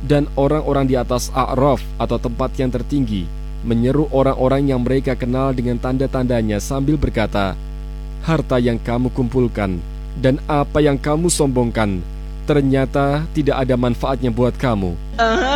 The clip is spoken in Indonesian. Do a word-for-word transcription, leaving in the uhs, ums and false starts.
Dan orang-orang di atas A'raf atau tempat yang tertinggi menyeru orang-orang yang mereka kenal dengan tanda-tandanya sambil berkata, "Harta yang kamu kumpulkan dan apa yang kamu sombongkan ternyata tidak ada manfaatnya buat kamu."